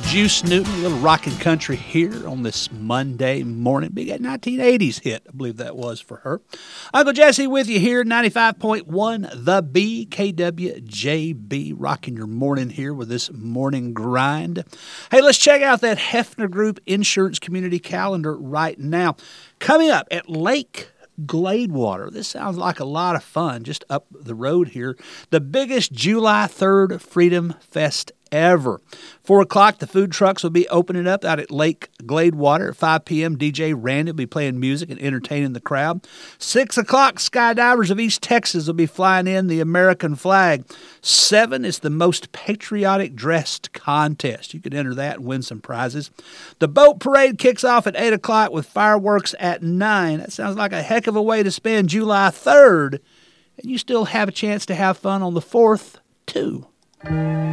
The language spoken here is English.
Juice Newton, a little rockin' country here on this Monday morning. Big 1980s hit, I believe that was for her. Uncle Jesse with you here, 95.1 The B, KWJB, rocking your morning here with this morning grind. Hey, let's check out that Hefner Group Insurance Community Calendar right now. Coming up at Lake Gladewater. This sounds like a lot of fun just up the road here. The biggest July 3rd Freedom Fest ever. 4 o'clock, the food trucks will be opening up out at Lake Gladewater. At 5 p.m., DJ Randy will be playing music and entertaining the crowd. 6 o'clock, Skydivers of East Texas will be flying in the American flag. 7 is the most patriotic dressed contest. You could enter that and win some prizes. The boat parade kicks off at 8 o'clock with fireworks at 9. That sounds like a heck of a way to spend July 3rd, and you still have a chance to have fun on the 4th, too.